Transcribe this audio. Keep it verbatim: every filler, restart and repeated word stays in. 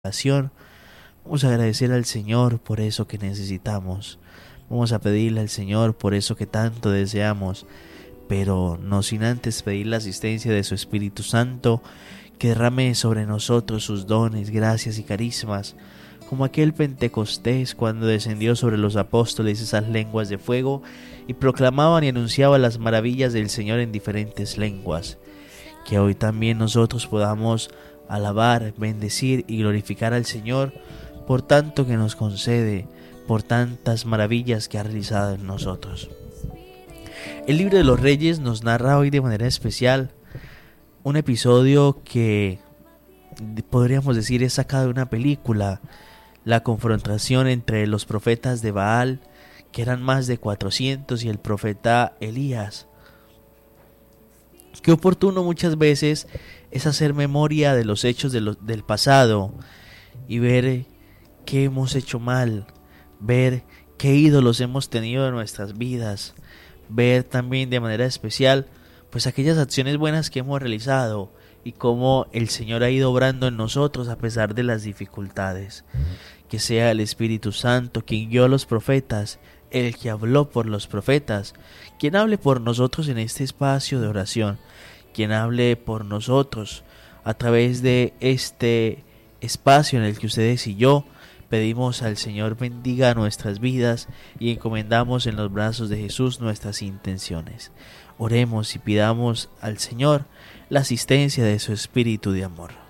oración. Vamos a agradecer al Señor por eso que necesitamos. Vamos a pedirle al Señor por eso que tanto deseamos, pero no sin antes pedir la asistencia de su Espíritu Santo, que derrame sobre nosotros sus dones, gracias y carismas, como aquel Pentecostés cuando descendió sobre los apóstoles esas lenguas de fuego y proclamaban y anunciaban las maravillas del Señor en diferentes lenguas. Que hoy también nosotros podamos alabar, bendecir y glorificar al Señor por tanto que nos concede, por tantas maravillas que ha realizado en nosotros. El libro de los Reyes nos narra hoy de manera especial un episodio que podríamos decir es sacado de una película, la confrontación entre los profetas de Baal, que eran más de cuatrocientos, y el profeta Elías. Qué oportuno muchas veces es hacer memoria de los hechos de lo, del pasado y ver qué hemos hecho mal, ver qué ídolos hemos tenido en nuestras vidas, ver también de manera especial pues aquellas acciones buenas que hemos realizado y cómo el Señor ha ido obrando en nosotros a pesar de las dificultades. Que sea el Espíritu Santo quien guió a los profetas, el que habló por los profetas, quien hable por nosotros en este espacio de oración, quien hable por nosotros a través de este espacio en el que ustedes y yo pedimos al Señor bendiga nuestras vidas y encomendamos en los brazos de Jesús nuestras intenciones. Oremos y pidamos al Señor la asistencia de su Espíritu de amor.